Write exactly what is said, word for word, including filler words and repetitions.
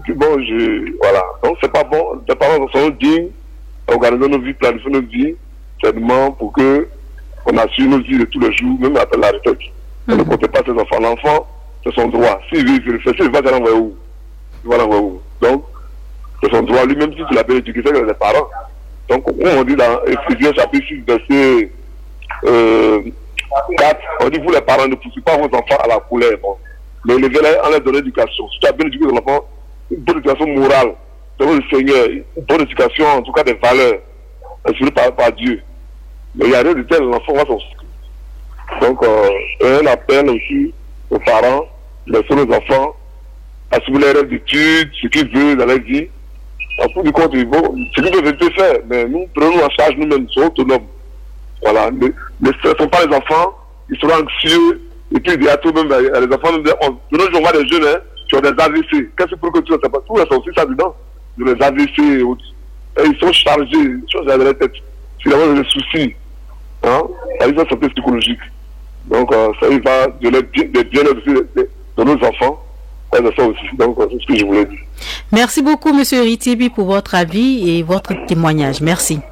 puis bon, je, voilà. Donc c'est pas bon. Les parents sont dignes, organisons nos vies, planifions nos vies, seulement pour que on assure nos vies de tous les jours, même après la retraite. On ne compte pas ses enfants. L'enfant, c'est son droit. S'il veut, il le fait. S'il va l'envoyer où? Il va l'envoyer où? Donc, c'est son droit. Lui-même, si tu l'as bien éduqué, c'est les parents. Donc, on dit dans Éphésiens chapitre six, verset euh, quatre, on dit, vous les parents, ne poussez pas vos enfants à la colère. Bon. Mais élevez-les en leur donnant l'éducation. Si tu as bien éduqué ton enfant, une bonne éducation morale, devant le Seigneur, une bonne éducation, en tout cas des valeurs, assurées par, par Dieu. Mais il n'y a rien de tel, l'enfant va s'en sortir. Donc, euh, un appel aussi aux parents, laisser nos enfants, assumer les rêves d'études, ce qu'ils veulent dans la vie. En tout du compte, bon, ce qu'ils peuvent être faire, mais nous prenons en charge nous-mêmes, nous sommes autonomes. Voilà. Ne, ne stressons pas les enfants, ils seront anxieux, et puis il y a tout même, les enfants, de nos jours, on voit des jeunes hein, qui ont des A V C. Qu'est-ce que tu sais pas? Tout ça aussi ça dedans. Les A V C et autres. Et ils sont chargés, ils sont dans la tête. Finalement, des soucis. Hein? Ça y est, santé psychologique. Donc, euh, ça y va de bien, bien de, de, de nos enfants. Ça, ça aussi. Donc, euh, c'est ce que je voulais dire. Merci beaucoup, M. Ritibi, pour votre avis et votre témoignage. Merci.